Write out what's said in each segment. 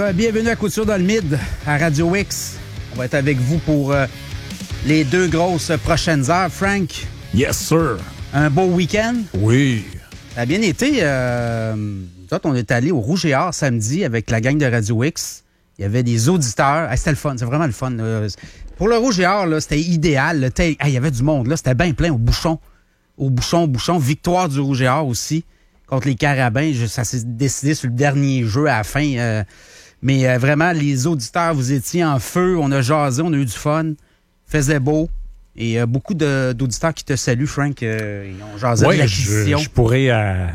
Bienvenue à Couture dans le Mid, à Radio X. On va être avec vous pour les 2 grosses prochaines heures. Frank? Yes, sir. Un beau week-end? Oui. Ça a bien été. Nous autres, on est allés au Rouge et Or samedi avec la gang de Radio X. Il y avait des auditeurs. C'était le fun, c'est vraiment le fun. Pour le Rouge et Or, là, c'était idéal. Il y avait du monde, là. C'était bien plein au bouchon. Au bouchon. Victoire du Rouge et Or aussi. Contre les Carabins, ça s'est décidé sur le dernier jeu à la fin. Mais vraiment, les auditeurs, vous étiez en feu. On a jasé, on a eu du fun. Faisait beau. Et beaucoup d'auditeurs qui te saluent, Frank. Ils ont jasé de l'acquisition. Je pourrais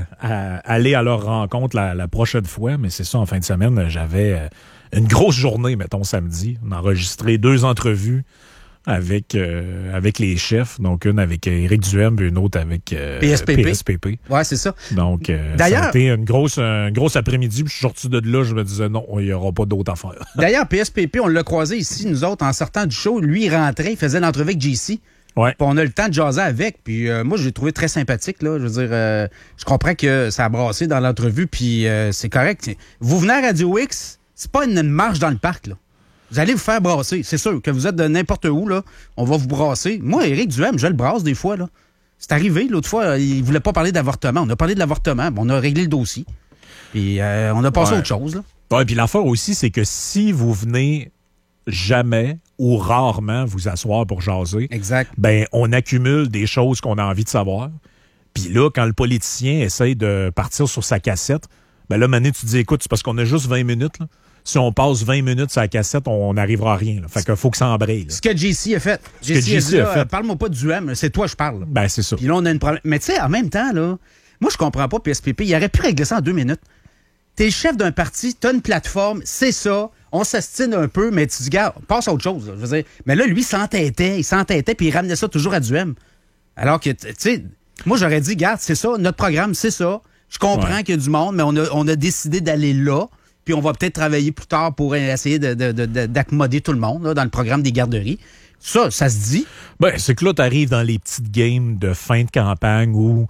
aller à leur rencontre la prochaine fois, mais c'est ça, en fin de semaine, j'avais une grosse journée, mettons, samedi. On a enregistré 2 entrevues avec les chefs, donc une avec Éric Duhem et une autre avec PSPP. Ouais, c'est ça. Donc, ça a été une grosse après-midi, puis je suis sorti de là, je me disais non, il n'y aura pas d'autre affaire. D'ailleurs, PSPP, on l'a croisé ici, nous autres, en sortant du show. Lui, il rentrait, il faisait l'entrevue avec JC. Ouais. Puis on a le temps de jaser avec. Puis moi, je l'ai trouvé très sympathique, là. Je veux dire, je comprends que ça a brassé dans l'entrevue, puis c'est correct. Vous venez à Radio X, c'est pas une marche dans le parc, là. Vous allez vous faire brasser. C'est sûr que vous êtes de n'importe où, là. On va vous brasser. Moi, Éric Duhem, je le brasse des fois, là. C'est arrivé, l'autre fois, il voulait pas parler d'avortement. On a parlé de l'avortement. On a réglé le dossier. Puis on a passé à autre chose, là. Ouais, puis l'affaire aussi, c'est que si vous venez jamais ou rarement vous asseoir pour jaser, exact. Ben, on accumule des choses qu'on a envie de savoir. Puis là, quand le politicien essaye de partir sur sa cassette, ben là, Mané, tu te dis, écoute, c'est parce qu'on a juste 20 minutes, là. Si on passe 20 minutes sur la cassette, on n'arrivera à rien. Là. Fait qu'il faut que ça embraye. Là. Ce que JC a fait. JC a fait. Parle-moi pas du Duhem, c'est toi je parle. Ben, c'est ça. Puis là, on a une problème. Mais tu sais, en même temps, là, moi, je comprends pas PSPP. Il aurait pu régler ça en 2 minutes. T'es le chef d'un parti, t'as une plateforme, c'est ça. On s'astine un peu, mais tu dis, gars, passe à autre chose. Là, je veux dire. Mais là, lui, il s'entêtait, puis il ramenait ça toujours à Duhem. Alors que, tu sais, moi, j'aurais dit, garde, c'est ça, notre programme, c'est ça. Je comprends qu'il y a du monde, mais on a décidé d'aller là. Puis on va peut-être travailler plus tard pour essayer d'accommoder tout le monde là, dans le programme des garderies. Ça se dit. Ben, c'est que là, t'arrives dans les petites games de fin de campagne où,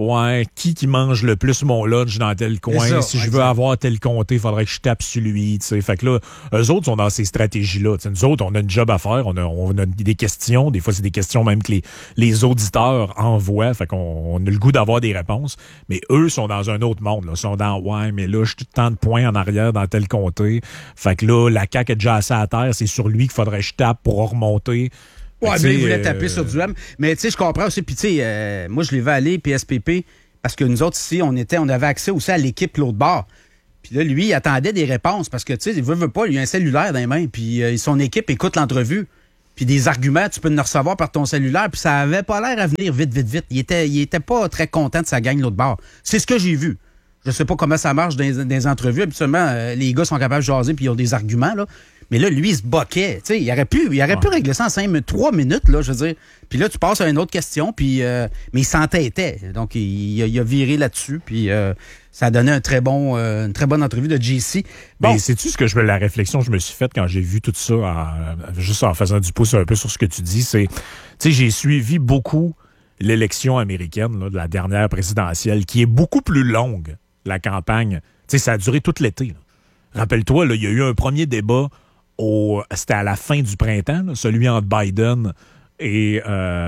qui mange le plus mon lunch dans tel coin? Ça, si je veux avoir tel comté, il faudrait que je tape sur lui, tu sais. Fait que là, eux autres sont dans ces stratégies-là. T'sais, nous autres, on a une job à faire, on a des questions. Des fois, c'est des questions même que les auditeurs envoient. Fait qu'on a le goût d'avoir des réponses. Mais eux sont dans un autre monde, là. Ils sont dans, mais là, je suis tant de points en arrière dans tel comté. Fait que là, la CAQ est déjà assez à terre. C'est sur lui qu'il faudrait que je tape pour remonter. Ouais, mais il voulait taper sur Duhem. Mais tu sais, je comprends aussi. Puis tu sais, moi, je l'ai vu aller, PSPP, parce que nous autres, ici, on avait accès aussi à l'équipe l'autre bord. Puis là, lui, il attendait des réponses parce que, tu sais, il veut pas, il a un cellulaire dans les mains. Puis son équipe écoute l'entrevue. Puis des arguments, tu peux en recevoir par ton cellulaire. Puis ça avait pas l'air à venir vite. Il était pas très content de sa gang l'autre bord. C'est ce que j'ai vu. Je sais pas comment ça marche dans les entrevues. Habituellement, les gars sont capables de jaser puis ils ont des arguments, là. Mais là, lui, il se boquait. Tu sais, il aurait pu régler ça en 3 minutes, là, je veux dire. Puis là, tu passes à une autre question, puis mais il s'entêtait. Donc, il a viré là-dessus, puis ça a donné une très bonne entrevue de JC. Bon. Mais sais-tu la réflexion que je me suis faite quand j'ai vu tout ça, juste en faisant du pouce un peu sur ce que tu dis, c'est, tu sais, j'ai suivi beaucoup l'élection américaine, là, de la dernière présidentielle, qui est beaucoup plus longue, la campagne. Tu sais, ça a duré tout l'été, là. Rappelle-toi, là, il y a eu un premier débat c'était à la fin du printemps, là, celui entre Biden et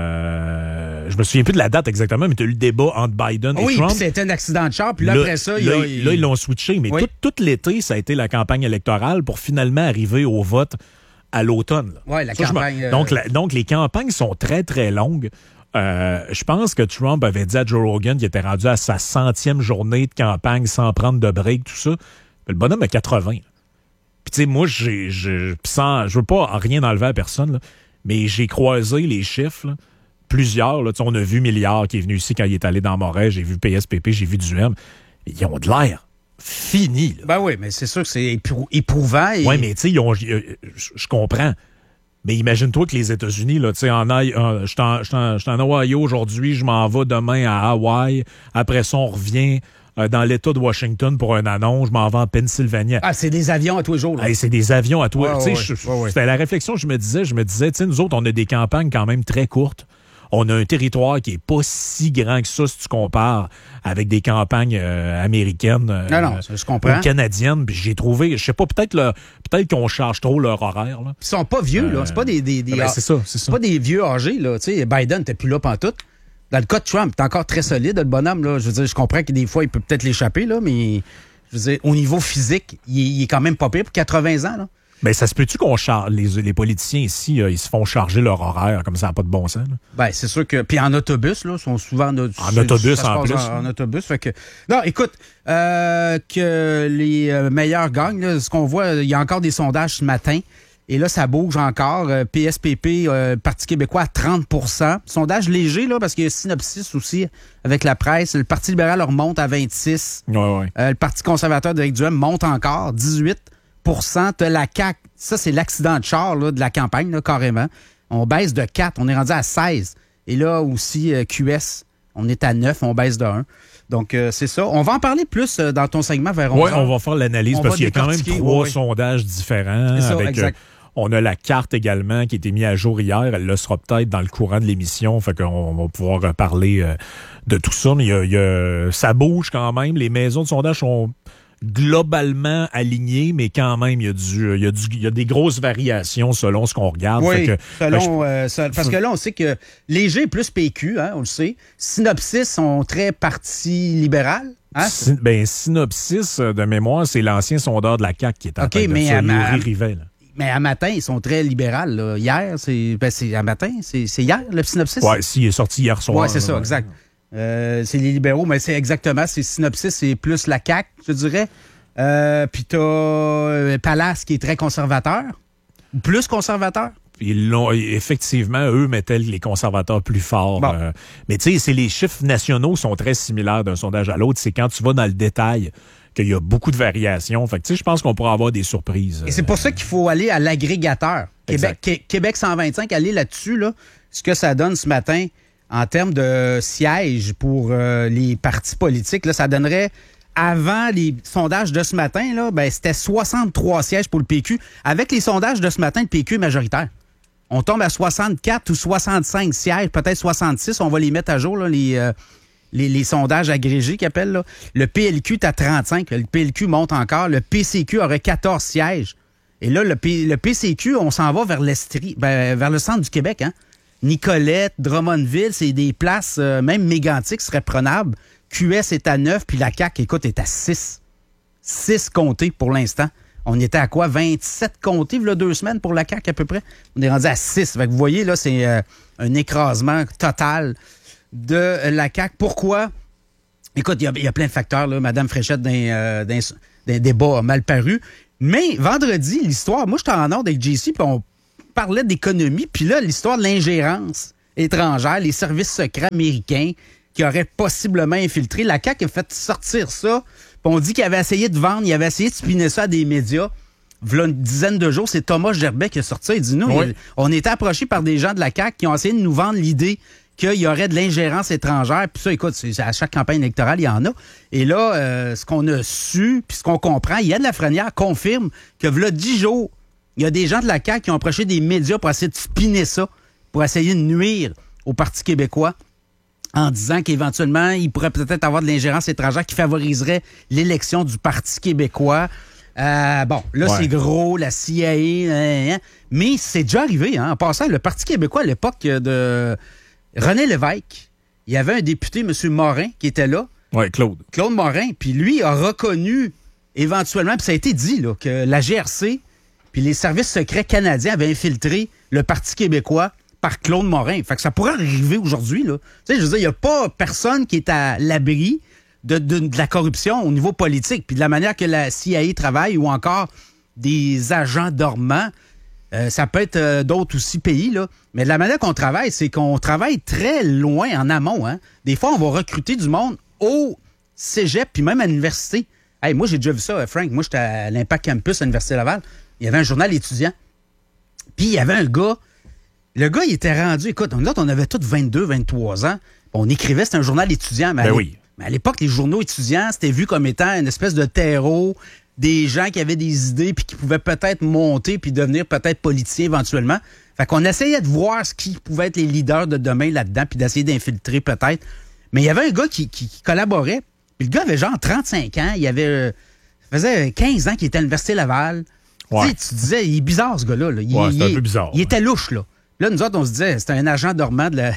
je me souviens plus de la date exactement, mais tu as eu le débat entre Biden et Trump. Oui, puis c'était un accident de char, puis là, après ça... Là, ils l'ont switché, mais tout l'été, ça a été la campagne électorale pour finalement arriver au vote à l'automne. Oui, la campagne... Donc, les campagnes sont très, très longues. Je pense que Trump avait dit à Joe Rogan qu'il était rendu à sa 100e journée de campagne sans prendre de break, tout ça. Mais le bonhomme a 80. Puis, tu sais, moi, je veux pas rien enlever à personne, là, mais j'ai croisé les chiffres, là, plusieurs. Là, on a vu Milliard qui est venu ici quand il est allé dans Moret. J'ai vu PSPP, j'ai vu Duhem. Ils ont de l'air fini. Là. Ben oui, mais c'est sûr que c'est éprouvant. Oui, mais tu sais, je comprends. Mais imagine-toi que les États-Unis, là, tu sais, je suis en Ohio aujourd'hui, je m'en vais demain à Hawaï. Après ça, on revient dans l'État de Washington pour un annonce. Je m'en vais en Pennsylvanie. Ah, c'est des avions à tous les jours. Là. Hey, c'est des avions à tous les jours. C'était la réflexion que je me disais, tu sais, nous autres, on a des campagnes quand même très courtes. on a un territoire qui est pas si grand que ça si tu compares avec des campagnes américaines je comprends. ou canadiennes. Puis j'ai trouvé, je sais pas, peut-être qu'on charge trop leur horaire. Là. Ils sont pas vieux, là. C'est pas des c'est ça. C'est pas des vieux âgés, là. Tu sais, Biden n'était plus là pantoute. Dans le cas de Trump, t'es encore très solide, le bonhomme, là. Je veux dire, je comprends que des fois, il peut peut-être l'échapper, là, mais je veux dire, au niveau physique, il est quand même pas pire pour 80 ans, là. Mais ça se peut-tu qu'on charge les politiciens ici, ils se font charger leur horaire comme ça n'a pas de bon sens? Là? Ben, c'est sûr que. Puis en autobus, là, ils sont souvent en autobus en plus. En autobus. Fait que. Non, écoute, que les meilleurs gagnent, là, ce qu'on voit, il y a encore des sondages ce matin. Et là, ça bouge encore. PSPP, Parti québécois à 30 %. Sondage léger, là, parce qu'il y a Synopsis aussi avec la presse. Le Parti libéral remonte à 26 %. Ouais. Le Parti conservateur d'Éric Duhem monte encore, 18 %. La CAQ, ça, c'est l'accident de char là, de la campagne, là, carrément. On baisse de 4, on est rendu à 16. Et là aussi, QS, on est à 9, on baisse de 1. Donc, c'est ça. On va en parler plus dans ton segment vers 11 heures. Oui, on va faire l'analyse parce qu'il y a quand même 3 sondages différents. C'est ça, exact. On a la carte également qui a été mise à jour hier. Elle le sera peut-être dans le courant de l'émission. Fait qu'on va pouvoir reparler de tout ça. Mais ça bouge quand même. Les maisons de sondage sont globalement alignées, mais quand même, il y a des grosses variations selon ce qu'on regarde. Oui, fait que, parce que là, on sait que Léger est plus PQ, hein, on le sait. Synopsis sont très parti libéral. Hein? Synopsis, de mémoire, c'est l'ancien sondeur de la CAQ qui est en tête de ça, Yuri Rivet, là. Mais à matin, ils sont très libérales. Là. Hier, c'est à matin, c'est hier, le Synopsis? Oui, il est sorti hier soir. Oui, c'est ça, exact. C'est les libéraux, mais c'est exactement, c'est Synopsis, c'est plus la CAQ, je dirais. Puis t'as Palace qui est très conservateur, plus conservateur. Effectivement, eux mettaient les conservateurs plus forts. Bon. Mais tu sais, les chiffres nationaux sont très similaires d'un sondage à l'autre. C'est quand tu vas dans le détail qu'il y a beaucoup de variations. Fait que tu sais, je pense qu'on pourra avoir des surprises. Et c'est pour ça qu'il faut aller à l'agrégateur. Québec 125, aller là-dessus, là, ce que ça donne ce matin en termes de sièges pour les partis politiques, là, ça donnerait, avant les sondages de ce matin, là, c'était 63 sièges pour le PQ. Avec les sondages de ce matin, le PQ est majoritaire. On tombe à 64 ou 65 sièges, peut-être 66. On va les mettre à jour, là, les sondages agrégés qu'ils appellent. Là. Le PLQ est à 35. Le PLQ monte encore. Le PCQ aurait 14 sièges. Et là, le PCQ, on s'en va vers l'Estrie, vers le centre du Québec, hein? Nicolette, Drummondville, c'est des places, même mégantiques seraient prenables. QS est à 9, puis la CAQ, écoute, est à 6. 6 comtés pour l'instant. On était à quoi? 27 comtés, il y a 2 semaines pour la CAQ à peu près. On est rendu à 6. Fait que vous voyez, là, c'est un écrasement total de la CAQ. Pourquoi? Écoute, il y a plein de facteurs, là. Mme Fréchette d'un débat mal paru. Mais vendredi, l'histoire, moi, j'étais en ordre avec JC, puis on parlait d'économie, puis là, l'histoire de l'ingérence étrangère, les services secrets américains qui auraient possiblement infiltré. La CAQ a fait sortir ça, puis on dit qu'il avait essayé de vendre, il avait essayé de spinner ça à des médias. V'là une dizaine de jours, c'est Thomas Gerbet qui a sorti ça. Il dit, nous, on était approchés par des gens de la CAQ qui ont essayé de nous vendre l'idée qu'il y aurait de l'ingérence étrangère. Puis ça, écoute, à chaque campagne électorale, il y en a. Et là, ce qu'on a su, puis ce qu'on comprend, Yann Lafrenière confirme que v'là 10 jours, il y a des gens de la CAQ qui ont approché des médias pour essayer de spinner ça, pour essayer de nuire au Parti québécois, en disant qu'éventuellement, il pourrait peut-être avoir de l'ingérence étrangère qui favoriserait l'élection du Parti québécois. C'est gros, la CIA, mais c'est déjà arrivé. Hein, en passant, le Parti québécois, à l'époque de René Lévesque, il y avait un député, M. Morin, qui était là. Oui, Claude. Claude Morin. Puis lui a reconnu éventuellement, puis ça a été dit, là, que la GRC puis les services secrets canadiens avaient infiltré le Parti québécois par Claude Morin. Fait que ça pourrait arriver aujourd'hui, là. Tu sais, je veux dire, il n'y a pas personne qui est à l'abri de la corruption au niveau politique, puis de la manière que la CIA travaille, ou encore des agents dormants. Ça peut être d'autres aussi pays, là. Mais de la manière qu'on travaille, c'est qu'on travaille très loin en amont. Hein. Des fois, on va recruter du monde au cégep, puis même à l'université. Hey, moi, j'ai déjà vu ça, Frank. Moi, j'étais à l'Impact Campus à l'Université Laval. Il y avait un journal étudiant. Puis, il y avait un gars. Le gars, il était rendu... Écoute, nous autres, on avait tous 22, 23 ans. On écrivait, c'était un journal étudiant. Mais mais à l'époque, les journaux étudiants, c'était vu comme étant une espèce de terreau, des gens qui avaient des idées puis qui pouvaient peut-être monter puis devenir peut-être politiciens éventuellement. Fait qu'on essayait de voir ce qui pouvait être les leaders de demain là-dedans, puis d'essayer d'infiltrer peut-être. Mais il y avait un gars qui collaborait, puis le gars avait genre 35 ans, ça faisait 15 ans qu'il était à l'Université Laval. Ouais. Tu disais, il est bizarre ce gars-là. Là. C'est un peu bizarre. Il était louche, là. Là, nous autres, on se disait, c'était un agent dormant de la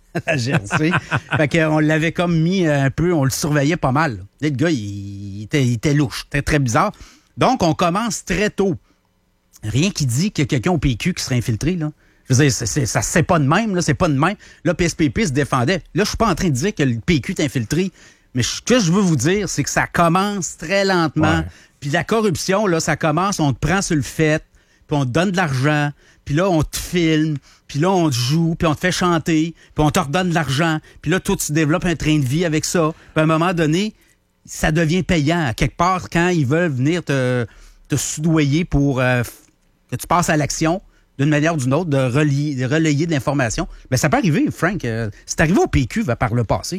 GRC. Fait qu'on l'avait comme mis un peu, on le surveillait pas mal. Là, le gars, il était louche, c'était très bizarre. Donc, on commence très tôt. Rien qui dit qu'il y a quelqu'un au PQ qui serait infiltré, là. Je veux dire, c'est pas de même, là, c'est pas de même. Là, PSPP se défendait. Là, je suis pas en train de dire que le PQ est infiltré, mais ce que je veux vous dire, c'est que ça commence très lentement. Ouais. Puis la corruption, là, ça commence, on te prend sur le fait, puis on te donne de l'argent, puis là, on te filme, puis là, on te joue, puis on te fait chanter, puis on te redonne de l'argent, puis là, toi, tu développes un train de vie avec ça. Puis à un moment donné, ça devient payant. À quelque part, quand ils veulent venir te soudoyer pour que tu passes à l'action, d'une manière ou d'une autre, de relayer de l'information. Mais ça peut arriver, Frank. C'est arrivé au PQ par le passé.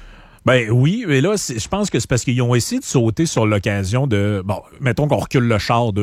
Ben oui, mais là, je pense que c'est parce qu'ils ont essayé de sauter sur l'occasion de... Bon, mettons qu'on recule le char un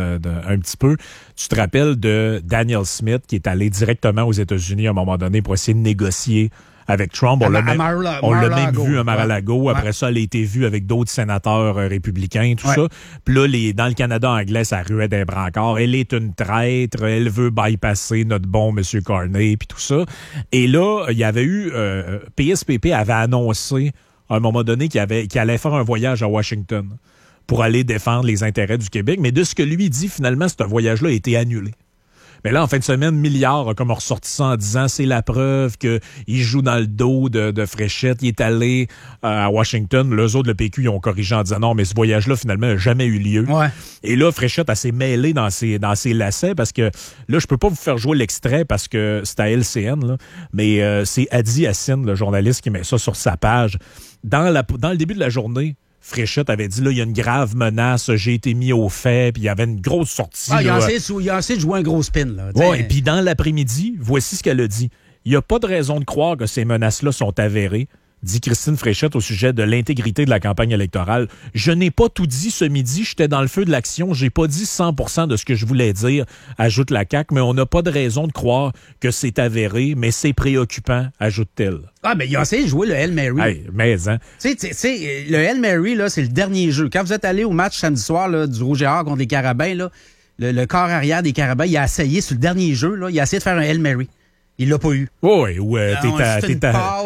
petit peu. Tu te rappelles de Daniel Smith qui est allé directement aux États-Unis à un moment donné pour essayer de négocier avec Trump. On l'a même vu à Mar-a-Lago. Ouais. Après ça, elle a été vue avec d'autres sénateurs républicains, tout ça. Puis là, dans le Canada anglais, ça ruait des brancards. Elle est une traître. Elle veut bypasser notre bon M. Carney, puis tout ça. Et là, il y avait eu... PSPP avait annoncé à un moment donné qu'il allait faire un voyage à Washington pour aller défendre les intérêts du Québec. Mais de ce que lui dit, finalement, ce voyage-là a été annulé. Mais là, en fin de semaine, Milliard a comme ressorti ça en disant c'est la preuve qu'il joue dans le dos de Fréchette. Il est allé à Washington. Les autres, le PQ, ils ont corrigé en disant non, mais ce voyage-là, finalement, n'a jamais eu lieu. Ouais. Et là, Fréchette, elle s'est mêlée dans ses lacets parce que là, je peux pas vous faire jouer l'extrait parce que c'est à LCN, là, mais c'est Adi Hassine, le journaliste, qui met ça sur sa page. Dans le début de la journée, Fréchette avait dit, là, il y a une grave menace, j'ai été mis au fait, puis il y avait une grosse sortie. Il a essayé de jouer un gros spin, là. Oui, et puis dans l'après-midi, voici ce qu'elle a dit. Il n'y a pas de raison de croire que ces menaces-là sont avérées, dit Christine Fréchette au sujet de l'intégrité de la campagne électorale. Je n'ai pas tout dit ce midi, j'étais dans le feu de l'action, j'ai pas dit 100% de ce que je voulais dire, ajoute la CAQ, mais on n'a pas de raison de croire que c'est avéré, mais c'est préoccupant, ajoute-t-elle. Ah, mais il a essayé de jouer le Hail Mary. Hey, mais, hein. Tu sais, le Hail Mary, là, c'est le dernier jeu. Quand vous êtes allé au match samedi soir là, du Rouge et Or contre les Carabins, là, le corps arrière des Carabins, il a essayé sur le dernier jeu, là, il a essayé de faire un Hail Mary. Il l'a pas eu. Oui, t'es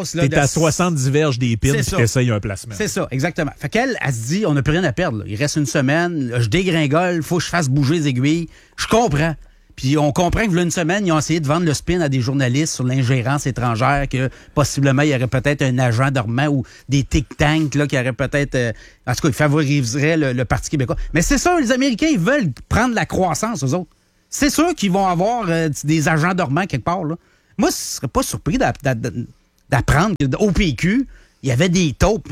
à 70 verges des pins et t'essayes un placement. C'est ça, exactement. Fait qu'elle, elle se dit, on n'a plus rien à perdre. Là. Il reste une semaine, là, je dégringole, faut que je fasse bouger les aiguilles. Je comprends. Puis on comprend que là, une semaine, ils ont essayé de vendre le spin à des journalistes sur l'ingérence étrangère, que possiblement, il y aurait peut-être un agent dormant ou des think-tanks là, qui auraient peut-être... en tout cas, ils favoriseraient le Parti québécois. Mais c'est sûr, les Américains, ils veulent prendre la croissance, eux autres. C'est sûr qu'ils vont avoir des agents dormants quelque part, là. Moi, je ne serais pas surpris d'apprendre qu'au PQ, il y avait des taupes.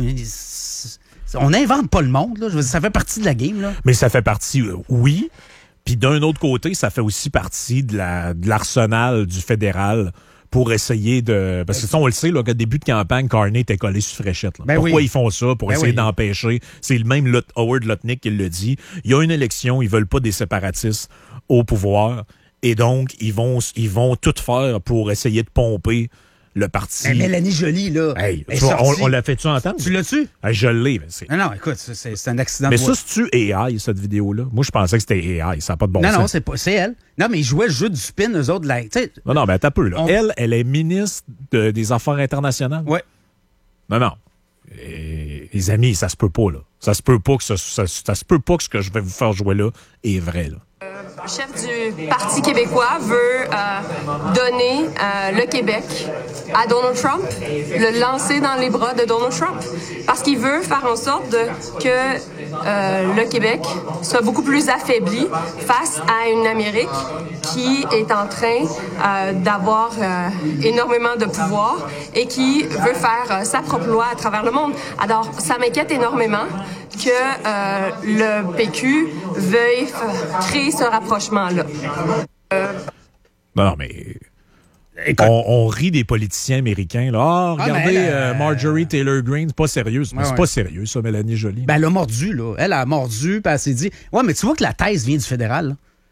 On n'invente pas le monde. Là. Je veux dire, ça fait partie de la game. Là. Mais ça fait partie, oui. Puis d'un autre côté, ça fait aussi partie de l'arsenal du fédéral pour essayer de... Parce que ça, on le sait, là, qu'au début de campagne, Carney était collé sur Fréchette. Là. Pourquoi ils font ça? Pour essayer d'empêcher. C'est le même Howard Lutnick qui le dit. Il y a une élection, ils veulent pas des séparatistes au pouvoir. Et donc, ils vont tout faire pour essayer de pomper le parti. Mais Mélanie Joly, là. Hey, on l'a fait-tu entendre? Tu l'as-tu? Hey, je l'ai. Non, écoute, c'est un accident. Mais ça, c'est-tu AI, cette vidéo-là? Moi, je pensais que c'était AI. Ça n'a pas de bon sens. Non, c'est elle. Non, mais ils jouaient le jeu du spin, eux autres. Là, non, mais attends un peu. Là. Elle est ministre des Affaires internationales. Oui. Non. Les amis, ça se peut pas, là. Ça se peut pas que ça se peut pas que ce que je vais vous faire jouer là est vrai, là. Le chef du Parti québécois veut donner le Québec à Donald Trump, le lancer dans les bras de Donald Trump, parce qu'il veut faire en sorte que le Québec soit beaucoup plus affaibli face à une Amérique qui est en train d'avoir énormément de pouvoir et qui veut faire sa propre loi à travers le monde. Alors, ça m'inquiète énormément que le PQ veuille créer ce rapprochement-là. Non, mais... On rit des politiciens américains. Là. Ah, regardez, Marjorie Taylor Greene, c'est pas sérieux. C'est pas sérieux, ça, Mélanie Joly. Ben, elle a mordu, là. Elle a mordu, puis elle s'est dit... Ouais, mais tu vois que la thèse vient du fédéral, là.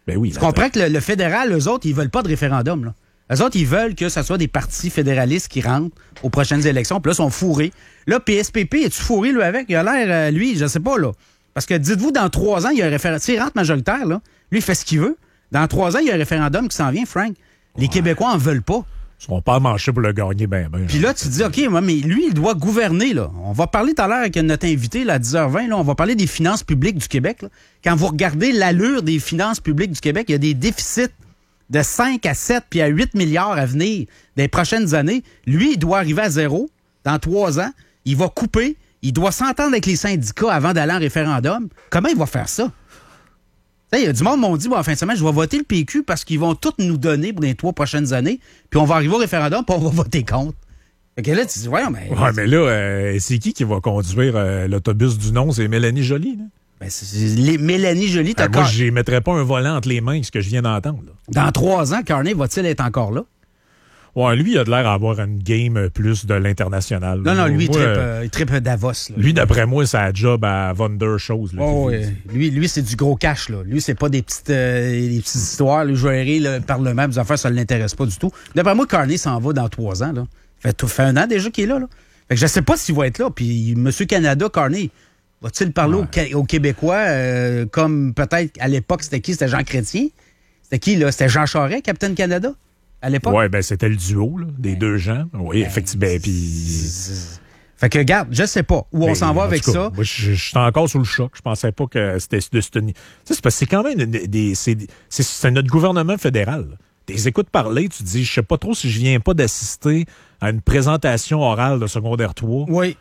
Ben oui. Tu comprends que le fédéral, eux autres, ils veulent pas de référendum, là. Eux autres, ils veulent que ce soit des partis fédéralistes qui rentrent aux prochaines élections. Puis là, ils sont fourrés. Là, PSPP, es-tu fourré, lui, avec? Il a l'air, lui, je sais pas, là. Parce que dites-vous, dans 3 ans, il y a un référendum. S'il rentre majoritaire, là, lui, il fait ce qu'il veut. Dans 3 ans, il y a un référendum qui s'en vient, Frank. Les Québécois en veulent pas. Ils seront pas marcher pour le gagner, ben. Puis là, tu te dis, OK, mais lui, il doit gouverner, là. On va parler tout à l'heure avec notre invité, là, à 10h20, là, on va parler des finances publiques du Québec, là. Quand vous regardez l'allure des finances publiques du Québec, il y a des déficits de 5 à 7 puis à 8 milliards à venir des prochaines années. Lui, il doit arriver à 0 dans 3 ans. Il va couper. Il doit s'entendre avec les syndicats avant d'aller en référendum. Comment il va faire ça? Il y a du monde qui m'ont dit, en fin de semaine, je vais voter le PQ parce qu'ils vont tout nous donner pour les 3 prochaines années, puis on va arriver au référendum, puis on va voter contre. Fait que là, tu dis, voyons, mais... Ouais, mais là, c'est qui va conduire l'autobus du non? C'est Mélanie Joly, là? Ben, Mélanie Joly, moi, je ne mettrais pas un volant entre les mains, ce que je viens d'entendre. Là. Dans 3 ans, Carney va-t-il être encore là? Ouais, lui, il a de l'air d'avoir une game plus de l'international. Non, lui, il trippe Davos. Là. Lui, d'après moi, c'est un job à Wonder Chose. Lui, c'est du gros cash. Là. Lui, c'est pas des petites histoires. Le gérer le Parlement, les affaires, ça ne l'intéresse pas du tout. D'après moi, Carney s'en va dans 3 ans. Là. Fait 1 an déjà qu'il est là. Fait que je sais pas s'il va être là. Puis, M. Canada, Carney, va-t-il parler aux Québécois comme peut-être à l'époque, c'était qui? C'était Jean Chrétien? C'était qui, là? C'était Jean Charest, Capitaine Canada? À l'époque? Oui, ben c'était le duo là, des deux gens. Oui, effectivement. Fait que, regarde, je sais pas où on s'en va avec ça. Moi, je suis encore sous le choc. Je pensais pas que c'était de ce niveau. C'est parce que c'est quand même c'est notre gouvernement fédéral. Des écoutes parler, tu te dis, je sais pas trop si je viens pas d'assister à une présentation orale de secondaire 3. Oui.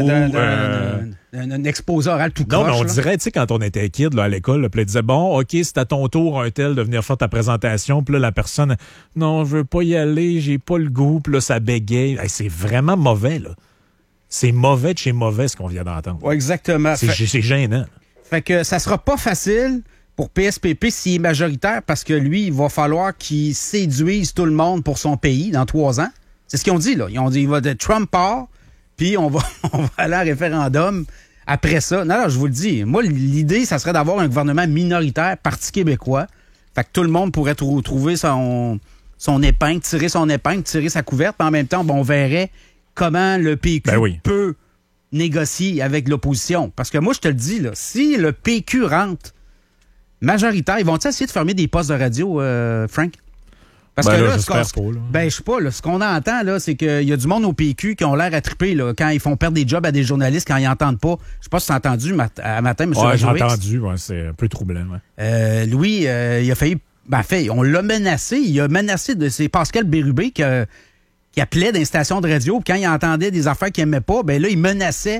Un exposé oral tout croche. Non, mais on dirait, tu sais, quand on était kid là, à l'école, là, puis elle disait, bon, OK, c'est à ton tour, un tel, de venir faire ta présentation. Puis là, la personne, non, je veux pas y aller, j'ai pas le goût. Puis là, ça bégaye. Hey, c'est vraiment mauvais, là. C'est mauvais de chez mauvais, ce qu'on vient d'entendre. Oui, exactement. C'est gênant. Fait que ça sera pas facile pour PSPP s'il est majoritaire parce que lui, il va falloir qu'il séduise tout le monde pour son pays dans 3 ans. C'est ce qu'ils ont dit, là. Ils ont dit, il va de Trump part, puis on va aller à référendum après ça. Non, je vous le dis. Moi, l'idée, ça serait d'avoir un gouvernement minoritaire, Parti québécois. Fait que tout le monde pourrait trouver son épingle, tirer son épingle, tirer sa couverte. Puis en même temps, on verrait comment le PQ peut négocier avec l'opposition. Parce que moi, je te le dis, là, si le PQ rentre majoritaire, ils vont-ils essayer de fermer des postes de radio, Frank? Parce que là, je sais pas, là, ce qu'on entend, là, c'est qu'il y a du monde au PQ qui ont l'air à triper, là, quand ils font perdre des jobs à des journalistes, quand ils n'entendent pas. Je sais pas si tu as entendu à matin, M. Oui, j'ai entendu, c'est un peu troublant. Ouais. Louis, il a failli. On l'a menacé. Il a menacé c'est Pascal Bérubé qui appelait dans les stations de radio. Puis quand il entendait des affaires qu'il n'aimait pas, là, il menaçait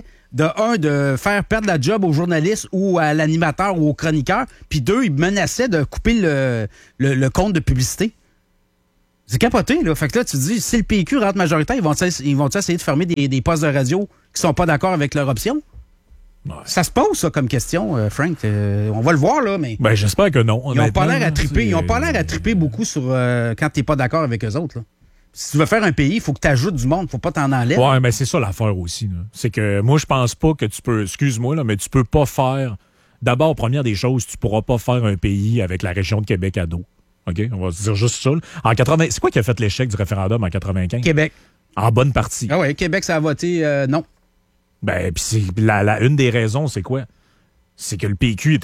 de faire perdre la job aux journalistes ou à l'animateur ou au chroniqueur. Puis 2, il menaçait de couper le compte de publicité. C'est capoté, là. Fait que là, tu te dis, si le PQ rentre majoritaire, ils vont essayer de fermer des postes de radio qui sont pas d'accord avec leur option? Ouais. Ça se pose, ça, comme question, Frank. On va le voir, là, mais... Ben, j'espère que non. Ils n'ont pas l'air à triper. Ils n'ont pas l'air à triper beaucoup sur quand t'es pas d'accord avec eux autres, là. Si tu veux faire un pays, il faut que tu ajoutes du monde. Faut pas t'en enlèves. Ouais, mais c'est ça l'affaire aussi, là. C'est que moi, je pense pas que tu peux... Excuse-moi, là, mais tu peux pas faire... D'abord, première des choses, tu pourras pas faire un pays avec la région de Québec à dos. OK? On va se dire juste ça. En 80... C'est quoi qui a fait l'échec du référendum en 95? Québec. En bonne partie. Ah oui, Québec, ça a voté non. Ben, puis une des raisons, c'est quoi? C'est que le PQ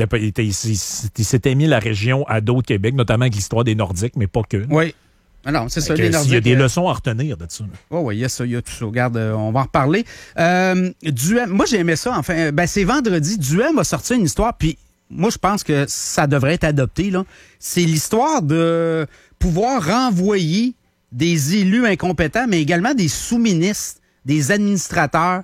s'était mis la région à dos de Québec, notamment avec l'histoire des Nordiques, mais pas que. Oui. Ah non, c'est ça, les Nordiques. Il y a des leçons à retenir de ça. Oui, il y a ça, il y a tout ça. Regarde, on va en reparler. Duhem, moi, j'ai aimé ça, enfin. C'est vendredi. Duhem a sorti une histoire, puis moi, je pense que ça devrait être adopté, là. C'est l'histoire de pouvoir renvoyer des élus incompétents, mais également des sous-ministres, des administrateurs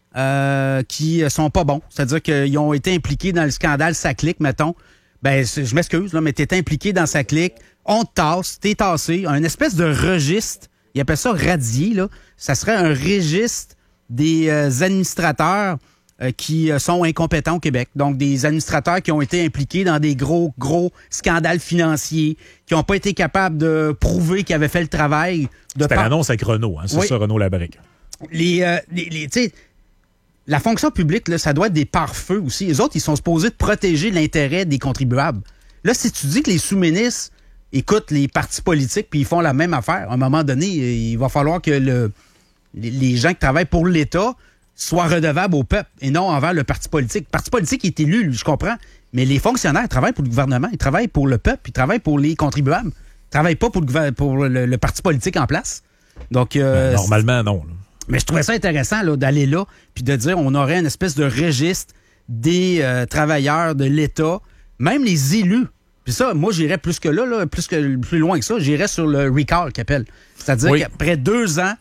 qui sont pas bons. C'est-à-dire qu'ils ont été impliqués dans le scandale Saclic, mettons. Ben, je m'excuse, là, mais t'es impliqué dans Saclic, on te tasse, t'es tassé, un espèce de registre, ils appellent ça radier, là. Ça serait un registre des administrateurs qui sont incompétents au Québec. Donc, des administrateurs qui ont été impliqués dans des gros scandales financiers, qui n'ont pas été capables de prouver qu'ils avaient fait le travail. C'était l'annonce avec Renault, hein, c'est ça, Renault Labrec. Tu sais, la fonction publique, là, ça doit être des pare-feux aussi. Les autres, ils sont supposés de protéger l'intérêt des contribuables. Là, si tu dis que les sous-ministres écoutent les partis politiques puis ils font la même affaire, à un moment donné, il va falloir que les gens qui travaillent pour l'État soient redevables au peuple et non envers le parti politique. Le parti politique est élu, lui, je comprends, mais les fonctionnaires travaillent pour le gouvernement, ils travaillent pour le peuple, ils travaillent pour les contribuables. Ils travaillent pas pour le parti politique en place. Donc, normalement, non. Là. Mais je trouvais ça intéressant là, d'aller là puis de dire on aurait une espèce de registre des travailleurs de l'État, même les élus. Puis ça, moi, j'irais plus que là, plus loin que ça, j'irais sur le recall qu'ils appellent. C'est-à-dire qu'après 2 ans,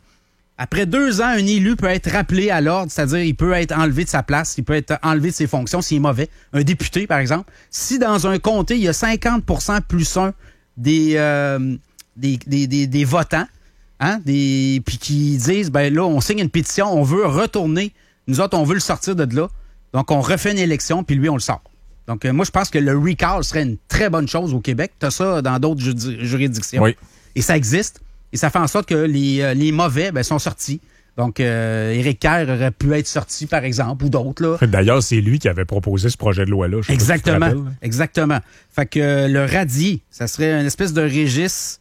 un élu peut être rappelé à l'ordre, c'est-à-dire il peut être enlevé de sa place, il peut être enlevé de ses fonctions s'il est mauvais. Un député, par exemple. Si dans un comté, il y a 50% plus 1 des votants, hein, puis qui disent, ben là, on signe une pétition, on veut retourner, nous autres, on veut le sortir de là. Donc, on refait une élection, puis lui, on le sort. Donc, moi, je pense que le recall serait une très bonne chose au Québec. Tu as ça dans d'autres juridictions. Oui. Et ça existe. Et ça fait en sorte que les mauvais sont sortis. Donc, Éric Kerr aurait pu être sorti, par exemple, ou d'autres. Là. D'ailleurs, c'est lui qui avait proposé ce projet de loi-là. Exactement. Exactement. Fait que le radier, ça serait une espèce de registre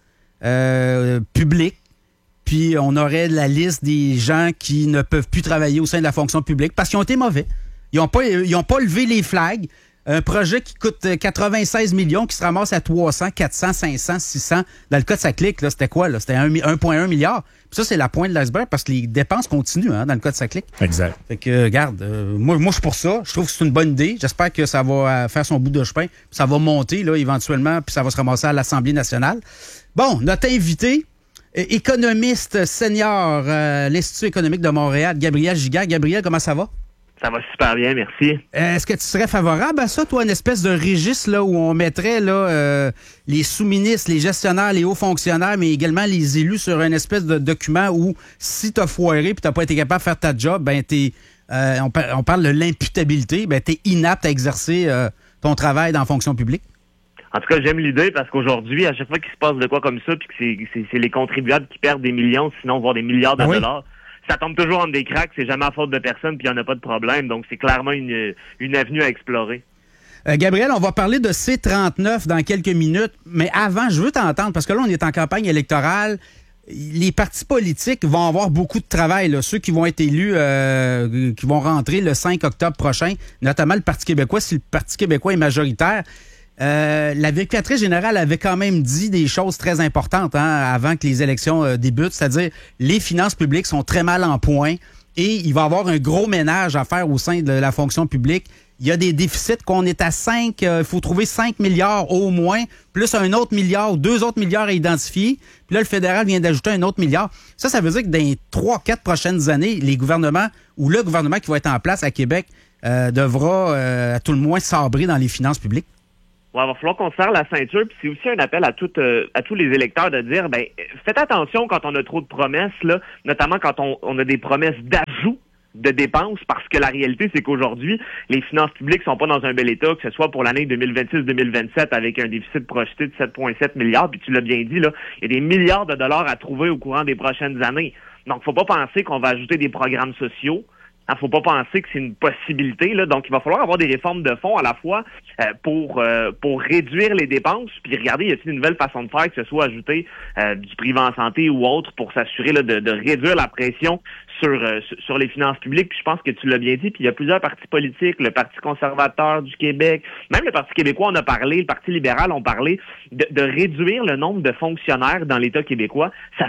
public. Puis, on aurait la liste des gens qui ne peuvent plus travailler au sein de la fonction publique parce qu'ils ont été mauvais. Ils n'ont pas levé les flags. Un projet qui coûte 96 millions, qui se ramasse à 300, 400, 500, 600. Dans le cas de Saclic, là, c'était quoi? Là? C'était 1,1 milliard. Puis ça, c'est la pointe de l'iceberg parce que les dépenses continuent dans le cas de Saclic. Exact. Fait que, regarde, moi, je suis pour ça. Je trouve que c'est une bonne idée. J'espère que ça va faire son bout de chemin. Puis ça va monter là, éventuellement, puis ça va se ramasser à l'Assemblée nationale. Bon, notre invité, économiste senior à l'Institut économique de Montréal, Gabriel Giguère. Gabriel, comment ça va? Ça va super bien, merci. Est-ce que tu serais favorable à ça, toi, une espèce de registre là, où on mettrait là, les sous-ministres, les gestionnaires, les hauts fonctionnaires, mais également les élus sur une espèce de document où si tu as foiré et tu n'as pas été capable de faire ta job, ben on parle de l'imputabilité, ben tu es inapte à exercer ton travail dans la fonction publique? En tout cas, j'aime l'idée parce qu'aujourd'hui, à chaque fois qu'il se passe de quoi comme ça, puis que c'est les contribuables qui perdent des millions, sinon voire des milliards de dollars, ça tombe toujours entre des cracks, c'est jamais à faute de personne, puis il n'y en a pas de problème. Donc, c'est clairement une avenue à explorer. Gabriel, on va parler de C-39 dans quelques minutes, mais avant, je veux t'entendre, parce que là, on est en campagne électorale. Les partis politiques vont avoir beaucoup de travail, là. Ceux qui vont être élus, qui vont rentrer le 5 octobre prochain, notamment le Parti québécois, si le Parti québécois est majoritaire. La vérificatrice générale avait quand même dit des choses très importantes avant que les élections débutent, c'est-à-dire les finances publiques sont très mal en point et il va y avoir un gros ménage à faire au sein de la fonction publique. Il y a des déficits qu'on est à 5, il faut trouver 5 milliards au moins, plus un autre milliard ou 2 autres milliards à identifier. Puis là, le fédéral vient d'ajouter un autre milliard. Ça veut dire que dans les 3-4 prochaines années, les gouvernements ou le gouvernement qui va être en place à Québec devra à tout le moins sabrer dans les finances publiques. Ouais, il va falloir qu'on se serre la ceinture, puis c'est aussi un appel à tous les électeurs de dire, faites attention quand on a trop de promesses, là, notamment quand on a des promesses d'ajout de dépenses, parce que la réalité, c'est qu'aujourd'hui, les finances publiques sont pas dans un bel état, que ce soit pour l'année 2026-2027 avec un déficit projeté de 7,7 milliards, puis tu l'as bien dit, là, il y a des milliards de dollars à trouver au courant des prochaines années. Donc, faut pas penser qu'on va ajouter des programmes sociaux. Il faut pas penser que c'est une possibilité, là. Donc, il va falloir avoir des réformes de fond à la fois pour réduire les dépenses. Puis, regardez, y a-t-il une nouvelle façon de faire, que ce soit ajouter du privé en santé ou autre, pour s'assurer là, de réduire la pression sur les finances publiques. Puis, je pense que tu l'as bien dit. Puis, il y a plusieurs partis politiques, le Parti conservateur du Québec, même le Parti québécois, on a parlé, le Parti libéral ont parlé de réduire le nombre de fonctionnaires dans l'État québécois.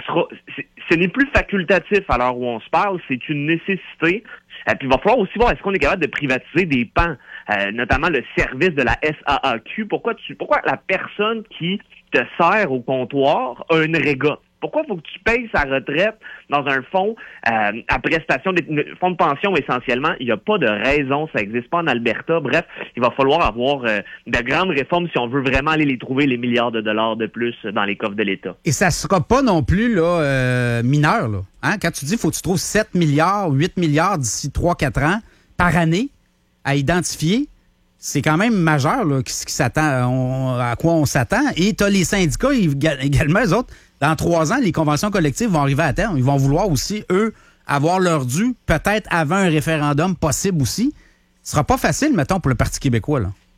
Ce n'est plus facultatif à l'heure où on se parle, c'est une nécessité. Puis il va falloir aussi voir est-ce qu'on est capable de privatiser des pans, notamment le service de la SAAQ. Pourquoi la personne qui te sert au comptoir a une réga? Pourquoi il faut que tu payes sa retraite dans un fonds à prestation, fonds de pension essentiellement? Il n'y a pas de raison, ça n'existe pas en Alberta. Bref, il va falloir avoir de grandes réformes si on veut vraiment aller les trouver, les milliards de dollars de plus dans les coffres de l'État. Et ça ne sera pas non plus là, mineur. Là. Hein? Quand tu dis qu'il faut que tu trouves 7 milliards, 8 milliards d'ici 3-4 ans par année à identifier, c'est quand même majeur là, à quoi on s'attend. Et tu as les syndicats également, eux autres. Dans 3 ans, les conventions collectives vont arriver à terme. Ils vont vouloir aussi, eux, avoir leur dû, peut-être avant un référendum possible aussi. Ce sera pas facile, mettons, pour le Parti québécois, là.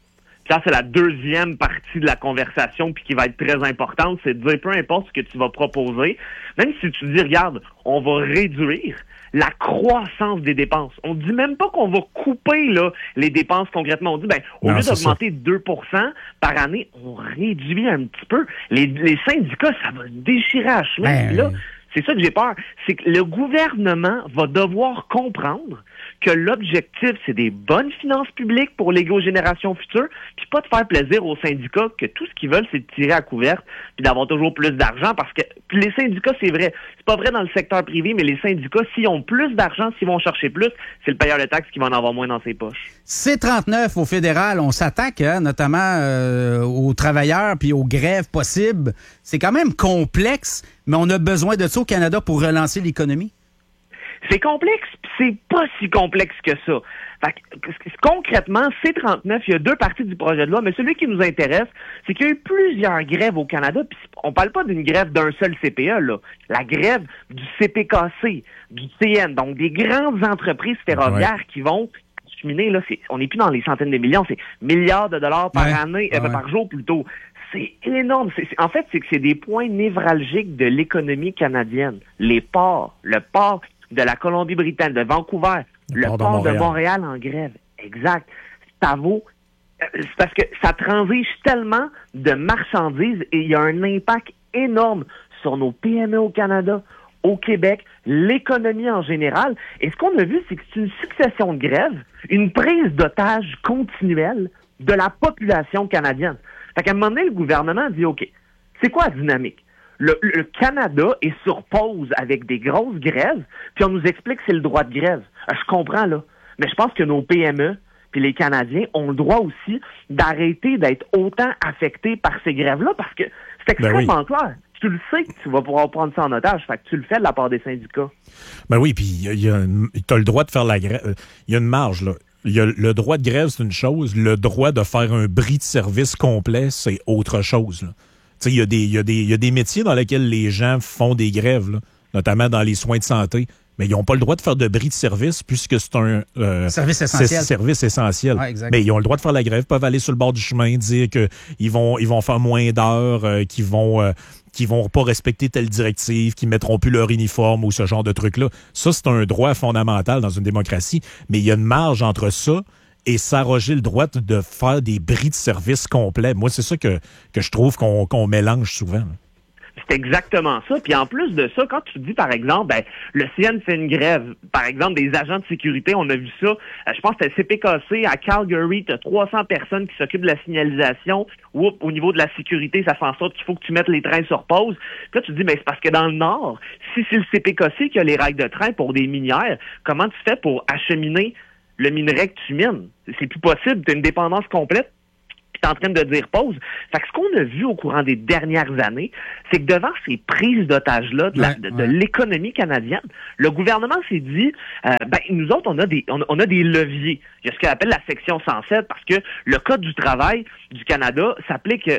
Ça, c'est la deuxième partie de la conversation, puis qui va être très importante, c'est de dire, peu importe ce que tu vas proposer, même si tu dis, regarde, on va réduire la croissance des dépenses. On dit même pas qu'on va couper là les dépenses concrètement. On dit, au lieu d'augmenter 2% par année, on réduit un petit peu. Les syndicats, ça va déchirer à chemin. Là, c'est ça que j'ai peur. C'est que le gouvernement va devoir comprendre que l'objectif, c'est des bonnes finances publiques pour léguer aux générations futures, puis pas de faire plaisir aux syndicats, que tout ce qu'ils veulent, c'est de tirer à couverte, puis d'avoir toujours plus d'argent, parce que puis les syndicats, c'est vrai. C'est pas vrai dans le secteur privé, mais les syndicats, s'ils ont plus d'argent, s'ils vont chercher plus, c'est le payeur de taxes qui va en avoir moins dans ses poches. C-39 au fédéral, on s'attaque notamment aux travailleurs puis aux grèves possibles. C'est quand même complexe, mais on a besoin de ça au Canada pour relancer l'économie. C'est complexe, puis c'est pas si complexe que ça. Fait que, concrètement, C-39, il y a deux parties du projet de loi, mais celui qui nous intéresse, c'est qu'il y a eu plusieurs grèves au Canada, puis on parle pas d'une grève d'un seul CPE, là. La grève du CPKC, du CN, donc des grandes entreprises ferroviaires qui vont cheminer, là, on n'est plus dans les centaines de millions, c'est milliards de dollars par année, par jour plutôt. C'est énorme. En fait, c'est que c'est des points névralgiques de l'économie canadienne. Les ports, le port de la Colombie-Britannique, de Vancouver, le port de Montréal en grève. Exact. Ça vaut... C'est parce que ça transige tellement de marchandises et il y a un impact énorme sur nos PME au Canada, au Québec, l'économie en général. Et ce qu'on a vu, c'est que c'est une succession de grèves, une prise d'otage continuelle de la population canadienne. Fait qu'à un moment donné, le gouvernement dit, OK, c'est quoi la dynamique? Le Canada est sur pause avec des grosses grèves, puis on nous explique que c'est le droit de grève. Je comprends, là. Mais je pense que nos PME puis les Canadiens ont le droit aussi d'arrêter d'être autant affectés par ces grèves-là, parce que c'est extrêmement clair. Tu le sais que tu vas pouvoir prendre ça en otage, fait que tu le fais de la part des syndicats. Ben oui, puis tu as le droit de faire la grève. Il y a une marge, là. Le droit de grève, c'est une chose. Le droit de faire un bris de service complet, c'est autre chose, là. Il y a des métiers dans lesquels les gens font des grèves, là, notamment dans les soins de santé, mais ils n'ont pas le droit de faire de bris de service puisque c'est un service essentiel. Service essentiel. Ouais, mais ils ont le droit de faire la grève, peuvent aller sur le bord du chemin, dire qu'ils vont faire moins d'heures, qu'ils vont pas respecter telle directive, qu'ils mettront plus leur uniforme ou ce genre de trucs-là. Ça, c'est un droit fondamental dans une démocratie, mais il y a une marge entre ça et s'arroger le droit de faire des bris de service complets. Moi, c'est ça que je trouve qu'on mélange souvent. C'est exactement ça. Puis en plus de ça, quand tu dis, par exemple, le CN fait une grève, par exemple, des agents de sécurité, on a vu ça, je pense que c'était CPKC à Calgary, tu as 300 personnes qui s'occupent de la signalisation, ou au niveau de la sécurité, ça fait en sorte qu'il faut que tu mettes les trains sur pause. Puis là, tu dis, c'est parce que dans le Nord, si c'est le CPKC qui a les règles de train pour des minières, comment tu fais pour acheminer le minerai que tu mines? C'est plus possible, tu as une dépendance complète. Puis t'es en train de dire pause. Fait que ce qu'on a vu au courant des dernières années, c'est que devant ces prises d'otages-là de l'économie canadienne, le gouvernement s'est dit, nous autres, on a des leviers. Il y a ce qu'on appelle la section 107, parce que le Code du travail du Canada s'applique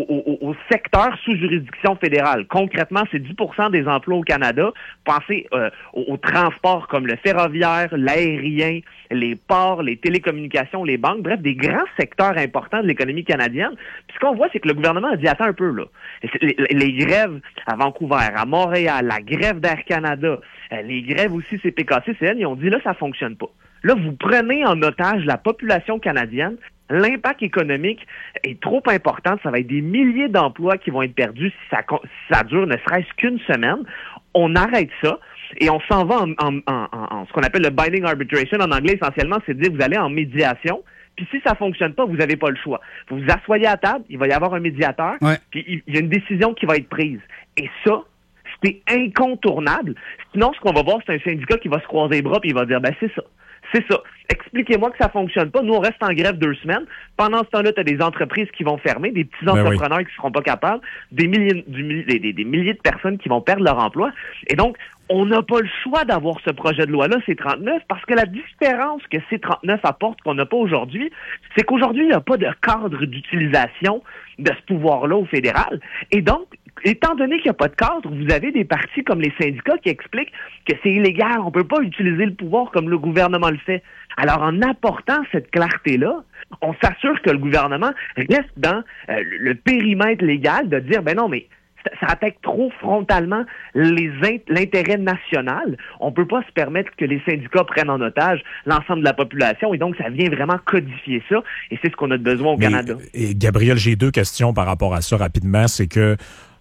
au secteur sous juridiction fédérale. Concrètement, c'est 10% des emplois au Canada. Pensez au transport comme le ferroviaire, l'aérien, les ports, les télécommunications, les banques, bref, des grands secteurs importants de l'économie canadienne. Puis ce qu'on voit, c'est que le gouvernement a dit, attends un peu, là. Les grèves à Vancouver, à Montréal, la grève d'Air Canada, les grèves aussi CPKC, CN, ils ont dit, là, ça fonctionne pas. Là, vous prenez en otage la population canadienne. L'impact économique est trop important. Ça va être des milliers d'emplois qui vont être perdus si ça dure ne serait-ce qu'une semaine. On arrête ça. Et on s'en va en ce qu'on appelle le binding arbitration. En anglais, essentiellement, c'est de dire vous allez en médiation. Puis si ça fonctionne pas, vous n'avez pas le choix. Vous vous asseyez à table, il va y avoir un médiateur, puis il y a une décision qui va être prise. Et ça, c'est incontournable. Sinon, ce qu'on va voir, c'est un syndicat qui va se croiser les bras puis il va dire, c'est ça. C'est ça. Expliquez-moi que ça fonctionne pas. Nous, on reste en grève 2 semaines. Pendant ce temps-là, tu as des entreprises qui vont fermer, des petits entrepreneurs qui seront pas capables, des milliers de personnes qui vont perdre leur emploi. Et donc, on n'a pas le choix d'avoir ce projet de loi-là, C-39, parce que la différence que C-39 apporte qu'on n'a pas aujourd'hui, c'est qu'aujourd'hui, il n'y a pas de cadre d'utilisation de ce pouvoir-là au fédéral. Et donc, étant donné qu'il n'y a pas de cadre, vous avez des partis comme les syndicats qui expliquent que c'est illégal, on ne peut pas utiliser le pouvoir comme le gouvernement le fait. Alors, en apportant cette clarté-là, on s'assure que le gouvernement reste dans le périmètre légal de dire, ben non, mais ça attaque trop frontalement l'intérêt national. On peut pas se permettre que les syndicats prennent en otage l'ensemble de la population et donc ça vient vraiment codifier ça et c'est ce qu'on a de besoin au Canada. Et Gabriel, j'ai 2 questions par rapport à ça rapidement. C'est que,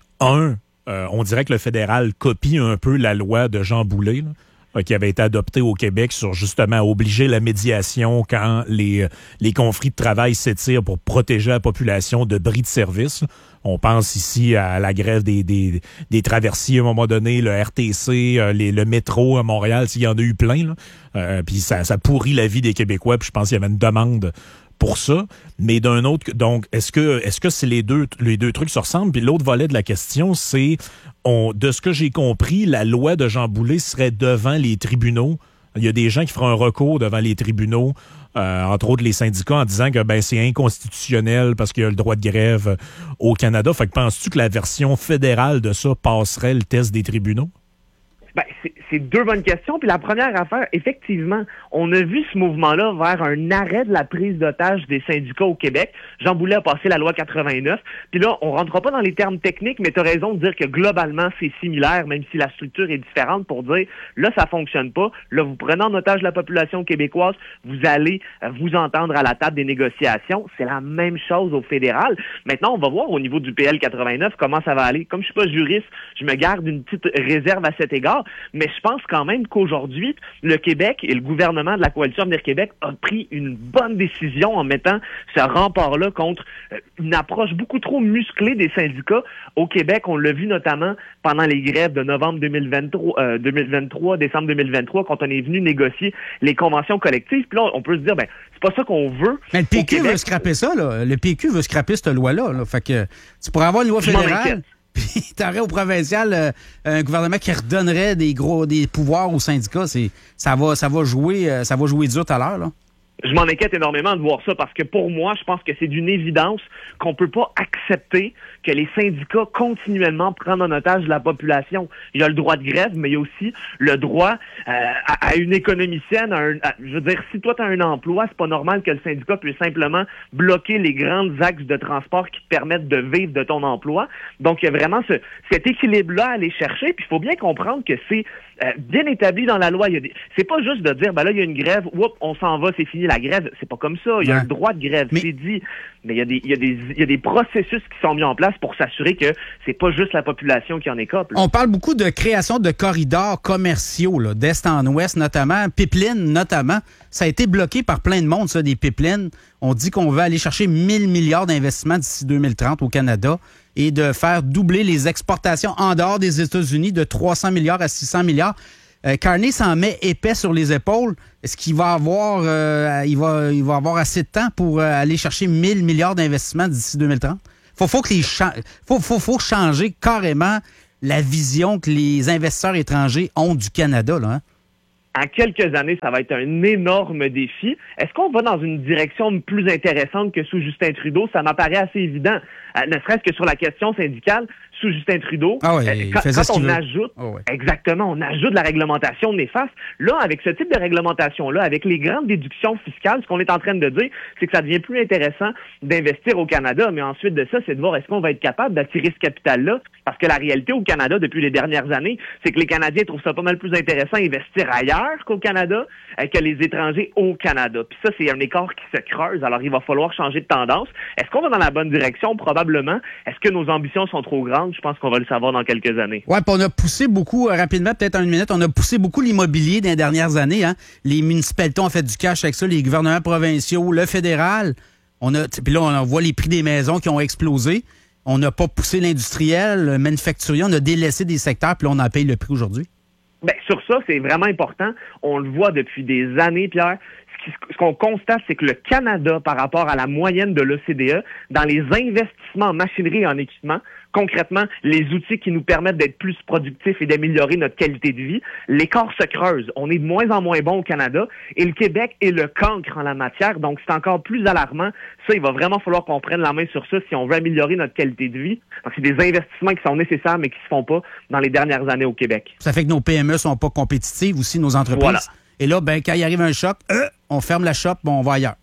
on dirait que le fédéral copie un peu la loi de Jean Boulet, là, qui avait été adoptée au Québec sur justement obliger la médiation quand les conflits de travail s'étirent pour protéger la population de bris de service. On pense ici à la grève des traversiers à un moment donné, le RTC, le métro à Montréal, il y en a eu plein. Puis ça pourrit la vie des Québécois, puis je pense qu'il y avait une demande pour ça. Mais d'un autre, donc, est-ce que c'est les deux trucs se ressemblent? Puis l'autre volet de la question, c'est, de ce que j'ai compris, la loi de Jean Boulet serait devant les tribunaux. Il y a des gens qui feront un recours devant les tribunaux, entre autres les syndicats, en disant que c'est inconstitutionnel parce qu'il y a le droit de grève au Canada. Fait que penses-tu que la version fédérale de ça passerait le test des tribunaux? Ben, c'est 2 bonnes questions. Puis la première affaire, effectivement, on a vu ce mouvement-là vers un arrêt de la prise d'otage des syndicats au Québec. Jean Boulet a passé la loi 89. Puis là, on rentrera pas dans les termes techniques, mais tu as raison de dire que globalement, c'est similaire, même si la structure est différente, pour dire, là, ça fonctionne pas. Là, vous prenez en otage la population québécoise, vous allez vous entendre à la table des négociations. C'est la même chose au fédéral. Maintenant, on va voir au niveau du PL 89 comment ça va aller. Comme je suis pas juriste, je me garde une petite réserve à cet égard. Mais je pense quand même qu'aujourd'hui, le Québec et le gouvernement de la Coalition Avenir Québec a pris une bonne décision en mettant ce rempart-là contre une approche beaucoup trop musclée des syndicats. Au Québec, on l'a vu notamment pendant les grèves de novembre 2023, décembre 2023, quand on est venu négocier les conventions collectives. Puis là, on peut se dire, c'est pas ça qu'on veut. Mais le PQ veut scraper ça, là. Le PQ veut scraper cette loi-là. Là. Fait que tu pourrais avoir une loi fédérale. Puis t'aurais au provincial un gouvernement qui redonnerait des pouvoirs aux syndicats. Ça va jouer dur tout à l'heure, là. Je m'en inquiète énormément de voir ça parce que pour moi, je pense que c'est d'une évidence qu'on peut pas accepter que les syndicats continuellement prennent en otage la population. Il y a le droit de grève, mais il y a aussi le droit à une économie saine. Je veux dire, si toi tu as un emploi, c'est pas normal que le syndicat puisse simplement bloquer les grands axes de transport qui te permettent de vivre de ton emploi. Donc, il y a vraiment cet équilibre-là à aller chercher. Puis il faut bien comprendre que c'est bien établi dans la loi. C'est pas juste de dire, là, il y a une grève, on s'en va, c'est fini la grève. C'est pas comme ça. Il y a un droit de grève, c'est dit. Mais il y a des processus qui sont mis en place pour s'assurer que c'est pas juste la population qui en écope. On parle beaucoup de création de corridors commerciaux, là, d'est en ouest notamment, pipelines notamment. Ça a été bloqué par plein de monde, ça, des pipelines. On dit qu'on veut aller chercher 1000 milliards d'investissements d'ici 2030 au Canada et de faire doubler les exportations en dehors des États-Unis de 300 milliards à 600 milliards. Carney s'en met épais sur les épaules. Est-ce qu'il va avoir il va avoir assez de temps pour aller chercher 1000 milliards d'investissements d'ici 2030? Faut changer carrément la vision que les investisseurs étrangers ont du Canada, là, hein? En quelques années, ça va être un énorme défi. Est-ce qu'on va dans une direction plus intéressante que sous Justin Trudeau? Ça m'apparaît assez évident. Ne serait-ce que sur la question syndicale, sous Justin Trudeau, quand on ajoute, exactement, on ajoute la réglementation néfaste. Là, avec ce type de réglementation-là, avec les grandes déductions fiscales, ce qu'on est en train de dire, c'est que ça devient plus intéressant d'investir au Canada. Mais ensuite de ça, c'est de voir est-ce qu'on va être capable d'attirer ce capital-là. Parce que la réalité au Canada, depuis les dernières années, c'est que les Canadiens trouvent ça pas mal plus intéressant d'investir ailleurs qu'au Canada, que les étrangers au Canada. Puis ça, c'est un écart qui se creuse. Alors, il va falloir changer de tendance. Est-ce qu'on va dans la bonne direction? Probablement. Est-ce que nos ambitions sont trop grandes? Je pense qu'on va le savoir dans quelques années. Oui, puis on a poussé beaucoup, rapidement, peut-être en une minute, on a poussé beaucoup l'immobilier dans les dernières années. Hein? Les municipalités ont fait du cash avec ça, les gouvernements provinciaux, le fédéral. Puis là, on voit les prix des maisons qui ont explosé. On n'a pas poussé l'industriel, le manufacturier, on a délaissé des secteurs, puis là, on en paye le prix aujourd'hui. Bien, sur ça, c'est vraiment important. On le voit depuis des années, Pierre. Ce qu'on constate, c'est que le Canada, par rapport à la moyenne de l'OCDE, dans les investissements en machinerie et en équipement, concrètement, les outils qui nous permettent d'être plus productifs et d'améliorer notre qualité de vie, l'écart se creuse. On est de moins en moins bon au Canada et le Québec est le cancre en la matière, donc c'est encore plus alarmant. Ça, il va vraiment falloir qu'on prenne la main sur ça si on veut améliorer notre qualité de vie. Donc, c'est des investissements qui sont nécessaires mais qui se font pas dans les dernières années au Québec. Ça fait que nos PME sont pas compétitives aussi, nos entreprises. Voilà. Et là, quand il arrive un choc, on ferme la shop, on va ailleurs.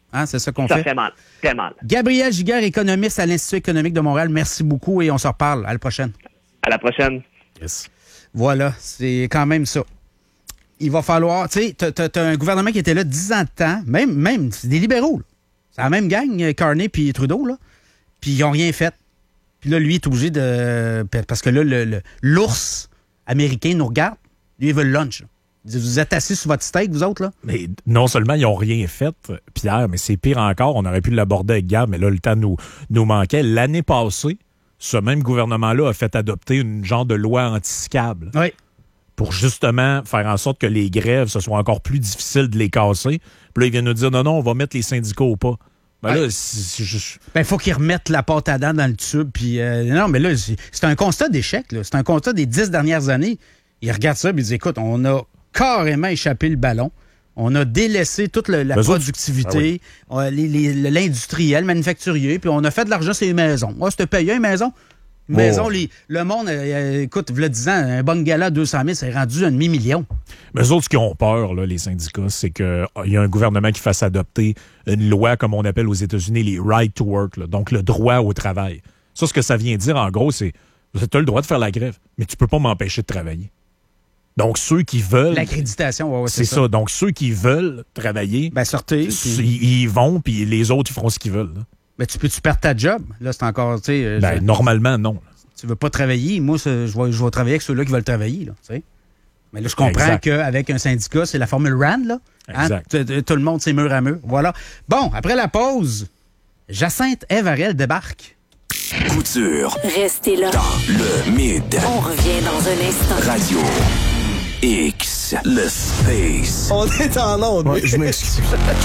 Hein, c'est ça qu'on Ça fait. fait mal. Très mal. Gabriel Giguère, économiste à l'Institut économique de Montréal, merci beaucoup et on se reparle. À la prochaine. À la prochaine. Yes. Voilà, c'est quand même ça. Il va falloir, tu sais, t'as un gouvernement qui était là 10 ans de temps, même c'est des libéraux. Là. C'est la même gang, Carney puis Trudeau, là. Puis ils n'ont rien fait. Puis là, lui, il est obligé de... Parce que là, l'ours américain nous regarde. Lui, il veut le lunch. Là. Il dit, vous êtes assis sur votre steak, vous autres, là? Mais non seulement ils n'ont rien fait, Pierre, mais c'est pire encore. On aurait pu l'aborder avec Gab, mais là, le temps nous manquait. L'année passée, ce même gouvernement-là a fait adopter une genre de loi anti-scable. Oui. Pour justement faire en sorte que les grèves, ce soit encore plus difficile de les casser. Puis là, ils viennent nous dire, non, on va mettre les syndicats au pas. Ben là, il faut qu'ils remettent la pâte à dents dans le tube. Puis, non, mais là, c'est un constat d'échec. Là. C'est un constat des 10 dernières années. Ils regardent ça et ils disent, écoute, on a carrément échappé le ballon. On a délaissé toute la productivité, l'industriel, le manufacturier, puis on a fait de l'argent sur les maisons. Moi, c'était payé une maison. Une maison, le monde, écoute, vous le disant, un bungalow à 200 000, c'est rendu un demi-million. Mais eux autres, ce qui ont peur, là, les syndicats, c'est qu'il y a un gouvernement qui fasse adopter une loi, comme on appelle aux États-Unis, les right to work, là, donc le droit au travail. Ça, ce que ça vient dire, en gros, c'est tu as le droit de faire la grève, mais tu peux pas m'empêcher de travailler. Donc, ceux qui veulent... L'accréditation, ouais, c'est ça. Donc, ceux qui veulent travailler, sortez. Ils vont, puis les autres, ils feront ce qu'ils veulent. Là. Mais tu peux-tu perdre ta job? Là, c'est encore, tu sais... normalement, non. Tu veux pas travailler. Moi, je vais travailler avec ceux-là qui veulent travailler, là, tu sais. Mais là, je comprends qu'avec un syndicat, c'est la formule RAND, là. Hein? Tout le monde, c'est mur à mur. Voilà. Bon, après la pause, Jacinthe Evarel débarque. Couture. Restez là. Dans le mid. On revient dans un instant. Radio X. Le Space. On est en onde. Ouais, je m'excuse.